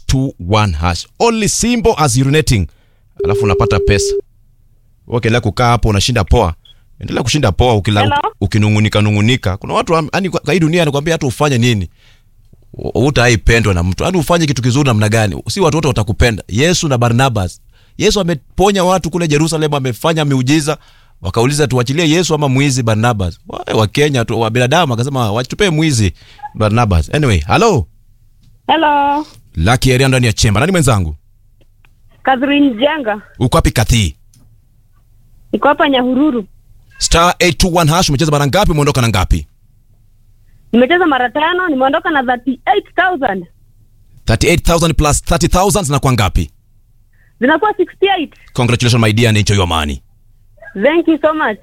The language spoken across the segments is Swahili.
*821#. Only simple as urinating. Alafu unapata pesa. Ukiendelea kukaa hapo unashinda poa. Endelea kushinda poa ukinungunika. Kuna watu yani kwa hii dunia anakuambia hata ufanye nini. Utaipendwa na mtu. Hadi ufanye kitu kizuri namna gani? Si watu wote watakupenda. Yesu na Barnabas. Yesu ameponya watu kule Jerusalem, amefanya miujiza. Wakauliza tuachilie Yesu ama mwizi Barnabas. Wa Kenya tu wa binadamu akasema watupe mwizi Barnabas. Anyway, hello. Lucky area ndani ya chemba. Nani mwenzangu? Catherine Jenga. Uko wapi Kathi? Niko hapa Nyahururu. *821#. Umecheza mara ngapi, umeondoka na ngapi? Nimecheza mara 5, nimeondoka na 38,000. 38,000 plus 30,000 zinakuwa ngapi? Zinakuwa 68. Congratulations my dear, and enjoy your money. Thank you so much.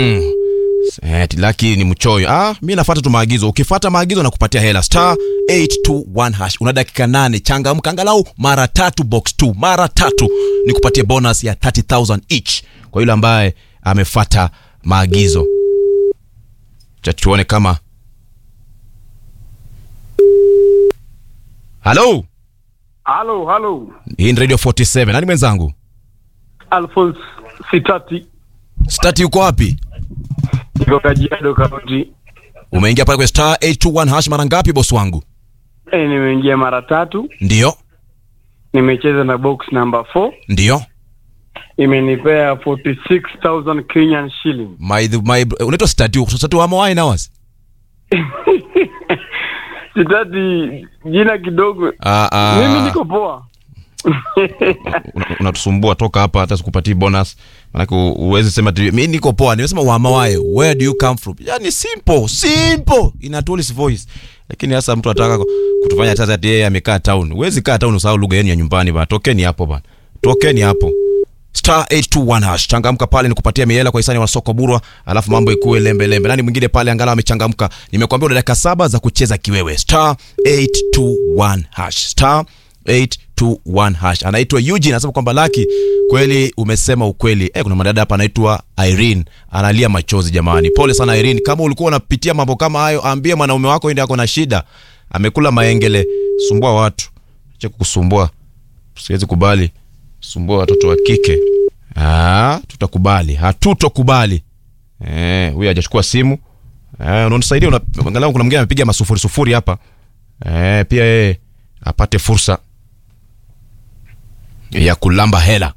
Lucky ni mchoyo. Mimi nafuata tu maagizo. Ukifuata maagizo na kupatia hela. *821#. Una dakika 8. Changamka angalau mara 3 box 2. Mara 3 ni kupatia bonus ya 30,000 each. Kwa yule ambaye amefuata maagizo. Tuone kama Hello. Hii ni Radio 47. Nani mwenzangu? Alphonse Sitati. Uko wapi? Niko Kajiado County. Umeingia pale kwa *821# mara ngapi boss wangu? Nimeingia mara 3. Ndio. Nimecheza na box number 4. Ndio. Imenipea 46,000 Kenyan shilling. My unaitwa Sitati wa Moai Nawas? Sitati jina kidogo. Mimi niko poa. Unatusumbua, toka hapa hata sikupatii bonus. Maana uweze sema mimi niko poa. Nimesema wa Moai, where do you come from? Yani simple in a tourist voice. Lakini sasa mtu anataka kutufanya sasa ati yeye amekaa town. Huwezi kaa town usahau lugha yenu ya nyumbani bana. Tokeni hapo bana. Tokeni hapo. *821#. Changamka pale nikupatia miela kwa hisani wa soko burwa, alafu mambo ikuwe lembe. Nani mwingine pale angalau amechangamka? Nimekuambia una dakika 7 za kucheza kiwewe. *821#. *821#. Anaitwa Eugene, anasema kwamba Lucky kweli umesema ukweli. Kuna madada hapa anaitwa Irene, analia machozi jamani. Pole sana Irene, kama ulikuwa unapitia mambo kama hayo, ambie mwanaume wako ndio ako na shida. Amekula maengele, sumbua watu. Acha kukusumbua. Siwezi kubali sumbua watoto wa kike. Tutakubali. Hatutokubali. Huyu hajachukua simu. Unanisaidia angalau kuna mwingine amepiga masufuri hapa. Pia yeye apate fursa ya kulamba hela.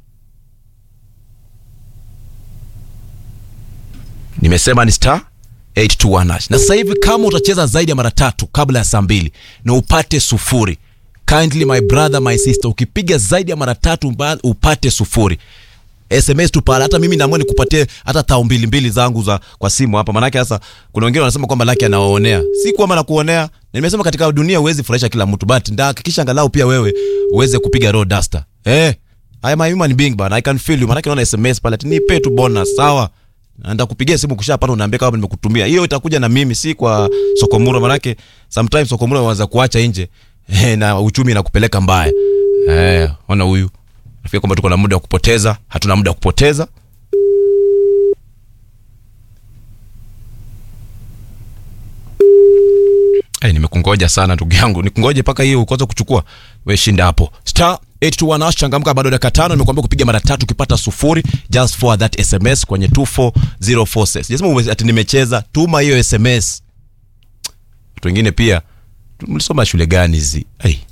Nimesema ni *821#. Na sasa hivi kama utacheza zaidi ya mara 3 kabla ya saa 2 na upate 0, kindly my brother my sister, ukipiga zaidi ya mara 3 upate 0, SMS tu pale. Hata mimi naamua nikupatie hata tao 2 zangu za kwa simu hapa. Maana yake sasa kuna wengine wanasema kwamba Lucky anawaonea. Si kwamba nakuonea. Nimesema katika dunia huwezi furahisha kila mtu, but ndahakikisha angalau pia wewe uweze kupiga road duster. I am a human being but I can feel you. Maana yake unaona SMS pale ati nipe tu bonus, sawa? Naenda kupigia simu kushapata unaambia kama nimekutumia. Hiyo itakuja na mimi, si kwa Sokomura. Maana yake sometimes Sokomura wanaanza kuacha nje na uchumi na kupeleka mbaya. Ona huyu. Nafikiri kwamba tuko na muda wa kupoteza. Hatuna muda wa kupoteza. Nimekungoja sana ndugu yangu. Nikungoje paka hiyo ukoanza kuchukua. Wewe shinda hapo. *821#. Changamka, bado dakika 5. Nimekuambia kupiga mara 3 ukipata 0 just for that SMS kwenye 24046. Jasema ati nimecheza, tuma hiyo SMS. Watu wengine pia mlisoma shule gani hizi?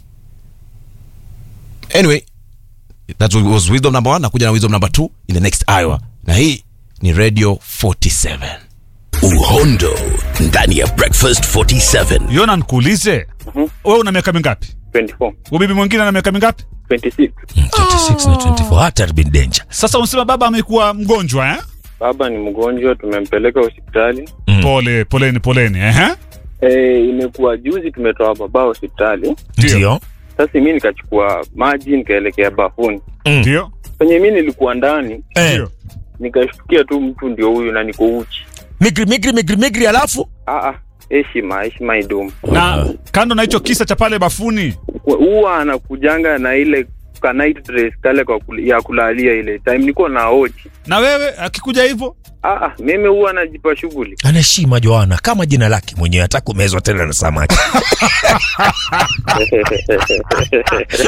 Anyway, that was wisdom number 1. Nakuja na wisdom number 2 in the next hour. Na hii ni Radio 47. Uhondo ndani ya Breakfast 47. Yona nikuulize, wewe una miaka mingapi? 24. Ubibi mwingine ana miaka mingapi? 26. 26 na 24 hata been danger. Sasa unasema baba amekuwa mgonjwa Baba ni mgonjwa, tumempeleka hospitali. Poleni. Imekuwa juzi tumetoa baba hospitali. Ndio. Sasa mimi nikachukua maji nikaelekea bafuni. Ndio. Kwenye mimi nilikuwa ndani. Ndio. Nikashtukia tu mtu ndio huyu na niko uchi. Migri alafu? Heshima idumu. Na kando na hicho kisa cha pale bafuni, huwa anakujanga na ile ka night dress kale ya kulalia ile time niko na oji. Na wewe akikuja hivyo? Mimi huwa najipa shughuli. Anaheshima Joana kama jina lake mwenyewe, hata kumezwa tena na samaki.